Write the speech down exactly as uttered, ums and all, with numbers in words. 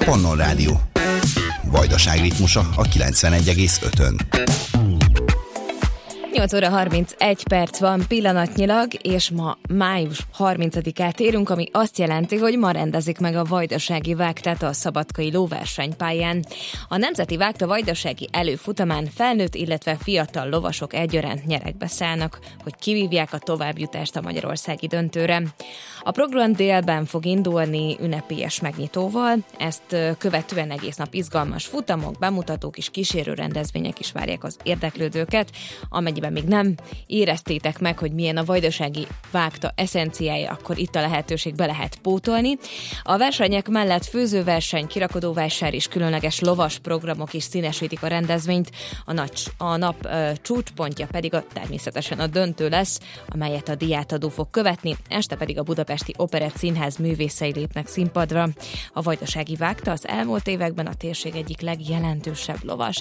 Pannon Rádió. Vajdaság ritmusa a kilencvenegy egész ötön. nyolc óra harmincegy perc van pillanatnyilag, és ma május harmincadikát érünk, ami azt jelenti, hogy ma rendezik meg a Vajdasági Vágtát a szabadkai lóversenypályán. A Nemzeti Vágta vajdasági előfutamán felnőtt, illetve fiatal lovasok egyaránt nyeregbe szállnak, hogy kivívják a továbbjutást a magyarországi döntőre. A program délben fog indulni ünnepélyes megnyitóval, ezt követően egész nap izgalmas futamok, bemutatók és kísérő rendezvények is várják az érdeklődőket, amennyiben még nem éreztétek meg, hogy milyen a vajdasági vágta eszenciája, akkor itt a lehetőség, be lehet pótolni. A versenyek mellett főzőverseny, kirakodóvásár és különleges lovas programok is színesítik a rendezvényt, a, nagy, a nap uh, csúcspontja pedig a, természetesen a döntő lesz, amelyet a diátadó fog követni, este pedig a Budapesti Operett Színház művészei lépnek színpadra. A vajdasági vágta az elmúlt években a térség egyik legjelentősebb lovas